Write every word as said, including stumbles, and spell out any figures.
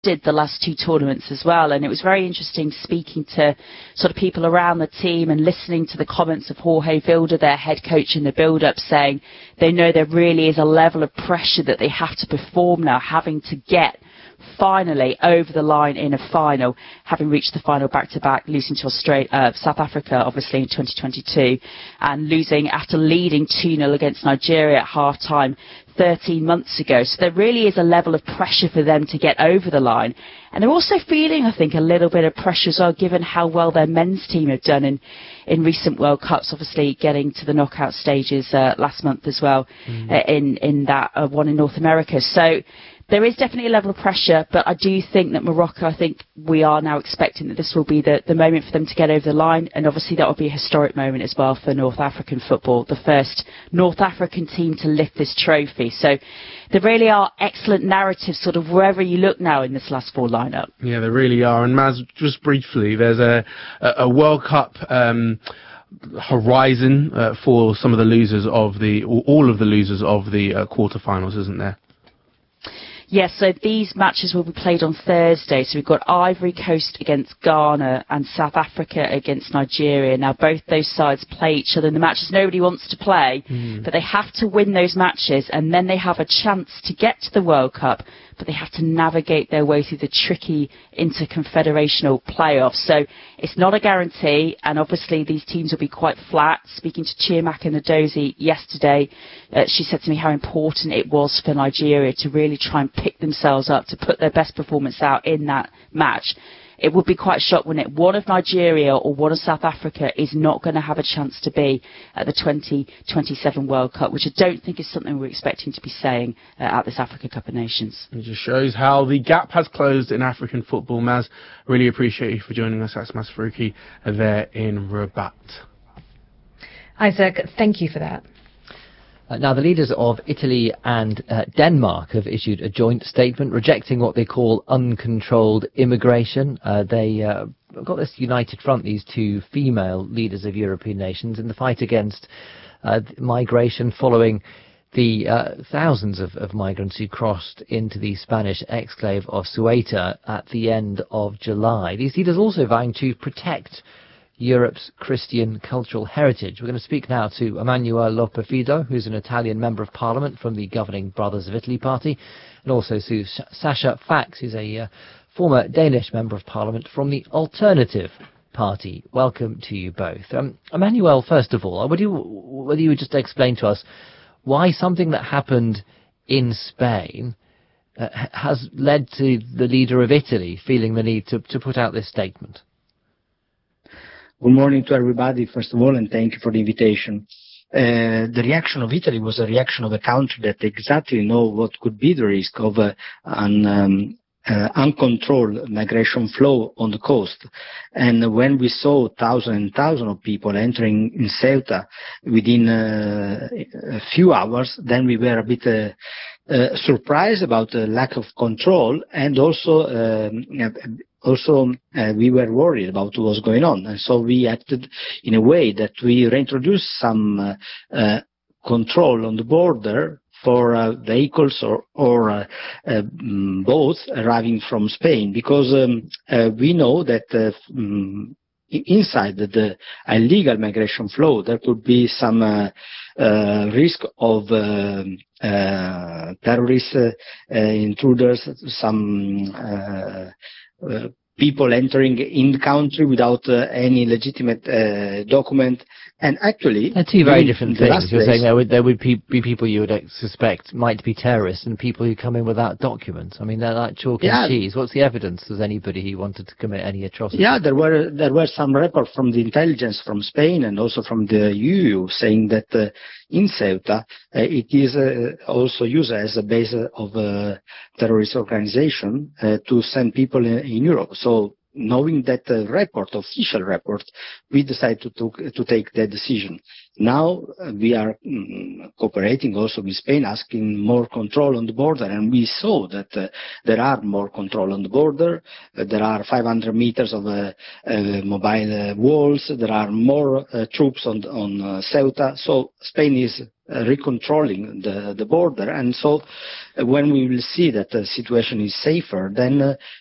did the last two tournaments as well, and it was very interesting speaking to sort of people around the team and listening to the comments of Jorge Vilda, their head coach, in the build-up, saying they know there really is a level of pressure that they have to perform now, having to get finally over the line in a final, having reached the final back-to-back, losing to Australia, uh, South Africa, obviously, in twenty twenty-two, and losing after leading two nil against Nigeria at half-time thirteen months ago. So there really is a level of pressure for them to get over the line. And they're also feeling, I think, a little bit of pressure as well, given how well their men's team have done in, in recent World Cups, obviously getting to the knockout stages uh, last month as well, mm. uh, in, in that uh, one in North America. So there is definitely a level of pressure, but I do think that Morocco, I think we are now expecting that this will be the, the moment for them to get over the line, and obviously that will be a historic moment as well for North African football, the first North African team to lift this trophy. So there really are excellent narratives sort of wherever you look now in this last four lineup. Yeah, there really are. And Maz, just briefly, there's a, a World Cup um, horizon uh, for some of the losers of the, or all of the losers of the uh, quarterfinals, isn't there? Yes, so these matches will be played on Thursday. So we've got Ivory Coast against Ghana and South Africa against Nigeria. Now, both those sides play each other in the matches nobody wants to play, mm. but they have to win those matches, and then they have a chance to get to the World Cup, but they have to navigate their way through the tricky interconfederational playoffs. So it's not a guarantee, and obviously these teams will be quite flat. Speaking to Chiamaka Nnadozie yesterday, uh, she said to me how important it was for Nigeria to really try and pick themselves up, to put their best performance out in that match. It would be quite shocked, wouldn't it? One of Nigeria or one of South Africa is not going to have a chance to be at the twenty twenty-seven World Cup, which I don't think is something we're expecting to be saying uh, at this Africa Cup of Nations. It just shows how the gap has closed in African football. Maz, really appreciate you for joining us. That's Maz Faruqi there in Rabat. Isaac, thank you for that. Uh, now, the leaders of Italy and uh, Denmark have issued a joint statement rejecting what they call uncontrolled immigration. Uh, they uh, got this united front, these two female leaders of European nations, in the fight against uh, migration following the uh, thousands of, of migrants who crossed into the Spanish exclave of Ceuta at the end of July. These leaders also vowing to protect Europe's Christian cultural heritage. We're going to speak now to Emanuele Loperfido, who's an Italian Member of Parliament from the governing Brothers of Italy party, and also to Sascha Fax, who's a uh, former Danish Member of Parliament from the Alternative Party. Welcome to you both. Um, Emanuele, first of all, would you, whether you would just explain to us why something that happened in Spain uh, has led to the leader of Italy feeling the need to, to put out this statement? Good morning to everybody, first of all, and thank you for the invitation. Uh, the reaction of Italy was a reaction of a country that exactly know what could be the risk of uh, an um, uh, uncontrolled migration flow on the coast. And when we saw thousands and thousands of people entering in Ceuta within uh, a few hours, then we were a bit uh, uh, surprised about the lack of control, and also um, Also, uh, we were worried about what was going on, and so we acted in a way that we reintroduced some uh, uh, control on the border for uh, vehicles or, or uh, uh, boats arriving from Spain, because um, uh, we know that uh, um, inside the, the illegal migration flow there could be some uh, uh, risk of uh, uh, terrorist uh, uh, intruders, some uh, Uh, people entering in the country without uh, any legitimate uh, document. And actually, they're two very different things. You're place, saying there would there would be, be people you would suspect might be terrorists, and people who come in without documents. I mean, they're like chalk and yeah. cheese. What's the evidence? There's anybody who wanted to commit any atrocity? Yeah, there were there were some reports from the intelligence from Spain and also from the E U saying that uh, in Ceuta uh, it is uh, also used as a base of a terrorist organization uh, to send people in, in Europe. So, knowing that uh, report, official report, we decided to, to, to take that decision. Now uh, we are mm, cooperating also with Spain, asking more control on the border, and we saw that uh, there are more control on the border. Uh, there are five hundred meters of uh, uh, mobile uh, walls. There are more uh, troops on on uh, Ceuta. So Spain is uh, recontrolling the, the border. And so uh, when we will see that the situation is safer, then uh,